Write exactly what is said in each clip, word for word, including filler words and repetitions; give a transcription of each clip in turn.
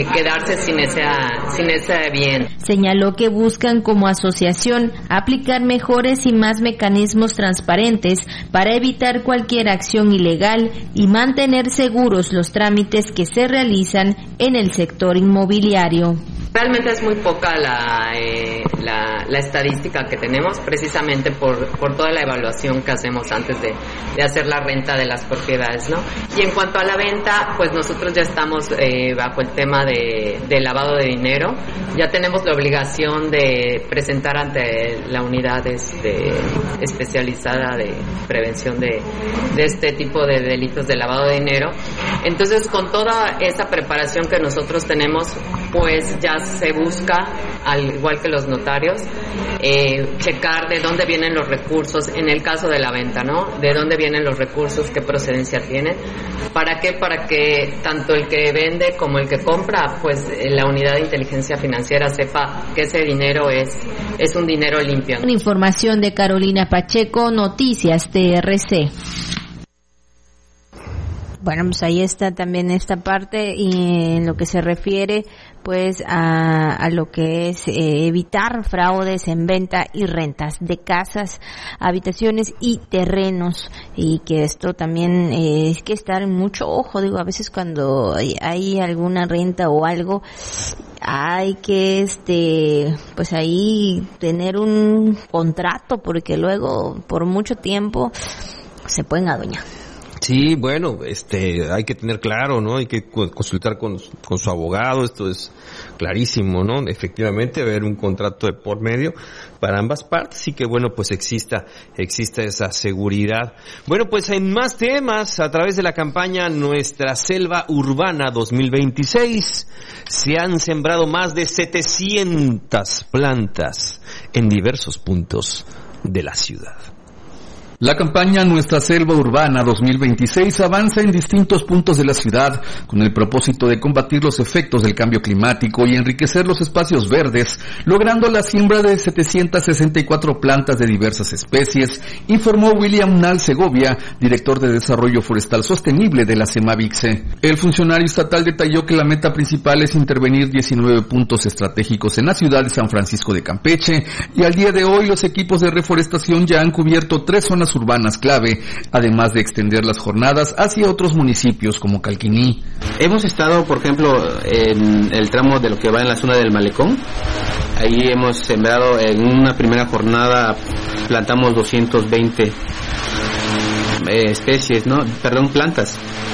quedarse sin ese, sin ese bien. Señaló que buscan como asociación aplicar mejores y más mecanismos transparentes para evitar cualquier acción ilegal y mantener seguros los trámites que se realizan en el sector inmobiliario. Realmente es muy poca la, eh, la, la estadística que tenemos, precisamente por, por toda la evaluación que hacemos antes de, de hacer la renta de las propiedades, ¿no? Y en cuanto a la venta, pues nosotros ya estamos eh, bajo el tema de, de lavado de dinero. Ya tenemos la obligación de presentar ante la unidad este, especializada de prevención de, de este tipo de delitos de lavado de dinero. Entonces, con toda esa preparación que nosotros tenemos, pues ya se busca, al igual que los notarios, eh, checar de dónde vienen los recursos, en el caso de la venta, ¿no? De dónde vienen los recursos, qué procedencia tienen. ¿Para qué? Para que tanto el que vende como el que compra, pues la unidad de inteligencia financiera sepa que ese dinero es, es un dinero limpio. Una información de Carolina Pacheco, Noticias T R C. Bueno, pues ahí está también esta parte, y en lo que se refiere pues a, a lo que es eh, evitar fraudes en venta y rentas de casas, habitaciones y terrenos, y que esto también eh, es que estar en mucho ojo. Digo, a veces cuando hay, hay alguna renta o algo, hay que este pues ahí tener un contrato, porque luego por mucho tiempo se pueden adueñar. Sí, bueno, este, hay que tener claro, ¿no? Hay que consultar con, con su abogado, esto es clarísimo, ¿no? Efectivamente, haber un contrato de por medio para ambas partes y que, bueno, pues exista, exista esa seguridad. Bueno, pues en más temas, a través de la campaña Nuestra Selva Urbana dos mil veintiséis, se han sembrado más de setecientas plantas en diversos puntos de la ciudad. La campaña Nuestra Selva Urbana dos mil veintiséis avanza en distintos puntos de la ciudad con el propósito de combatir los efectos del cambio climático y enriquecer los espacios verdes, logrando la siembra de setecientas sesenta y cuatro plantas de diversas especies, informó William Nal Segovia, director de Desarrollo Forestal Sostenible de la Semavixe. El funcionario estatal detalló que la meta principal es intervenir diecinueve puntos estratégicos en la ciudad de San Francisco de Campeche, y al día de hoy los equipos de reforestación ya han cubierto tres zonas urbanas clave, además de extender las jornadas hacia otros municipios como Calquiní. Hemos estado, por ejemplo, en el tramo de lo que va en la zona del Malecón. Ahí hemos sembrado en una primera jornada, plantamos doscientas veinte eh, especies, ¿no? Perdón, plantas.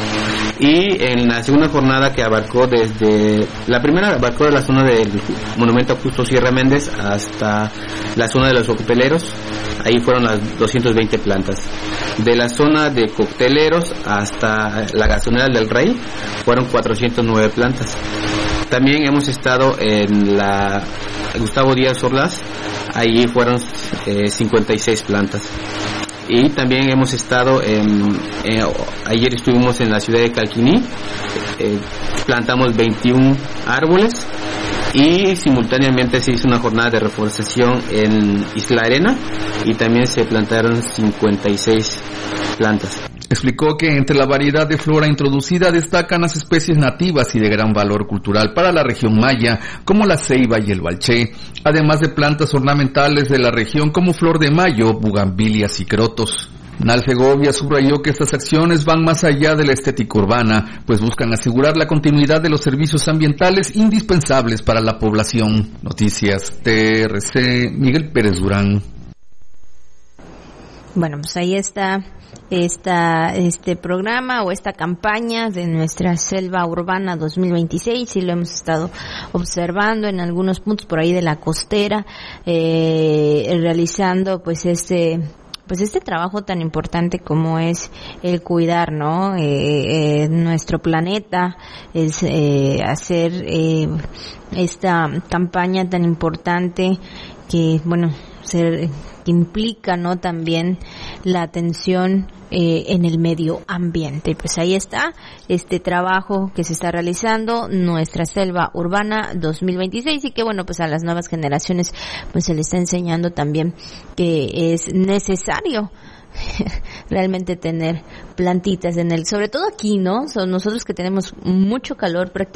Y en la segunda jornada, que abarcó desde, la primera abarcó de la zona del Monumento Augusto Sierra Méndez hasta la zona de los cocteleros, ahí fueron las doscientas veinte plantas. De la zona de cocteleros hasta la gasolinera del Rey fueron cuatrocientas nueve plantas. También hemos estado en la Gustavo Díaz Ordaz, ahí fueron eh, cincuenta y seis plantas. Y también hemos estado en, eh, ayer estuvimos en la ciudad de Calquiní, eh, plantamos veintiún árboles, y simultáneamente se hizo una jornada de reforestación en Isla Arena y también se plantaron cincuenta y seis plantas. Explicó que entre la variedad de flora introducida destacan las especies nativas y de gran valor cultural para la región maya, como la ceiba y el balché, además de plantas ornamentales de la región como flor de mayo, bugambilias y crotos. Nal Segovia subrayó que estas acciones van más allá de la estética urbana, pues buscan asegurar la continuidad de los servicios ambientales indispensables para la población. Noticias T R C, Miguel Pérez Durán. Bueno, pues ahí está esta, este programa o esta campaña de Nuestra Selva Urbana dos mil veintiséis, y lo hemos estado observando en algunos puntos por ahí de la costera, eh, realizando pues este pues este trabajo tan importante como es el cuidar, ¿no? Eh, eh, nuestro planeta, es eh, hacer eh, esta campaña tan importante que, bueno, se que implica, ¿no? También la atención eh, en el medio ambiente. Pues ahí está este trabajo que se está realizando, Nuestra Selva Urbana dos mil veintiséis, y que, bueno, pues a las nuevas generaciones pues se les está enseñando también que es necesario realmente tener plantitas en el, sobre todo aquí, ¿no? Son nosotros que tenemos mucho calor, prácticamente